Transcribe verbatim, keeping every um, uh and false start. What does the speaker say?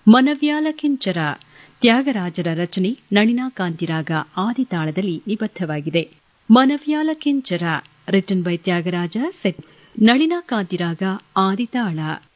ಮನವ್ಯಾಲ ಕಿಂಚರ ತ್ಯಾಗರಾಜರ ರಚನೆ Nalina ಕಾಂತಿರಾಗ ಆದಿತಾಳದಲ್ಲಿ ನಿಬದ್ಧವಾಗಿದೆ. ಮನವ್ಯಾಲ ಕಿಂಚರ written by Tyagaraja, set Nalina ಕಾಂತಿರಾಗ ಆದಿತಾಳ.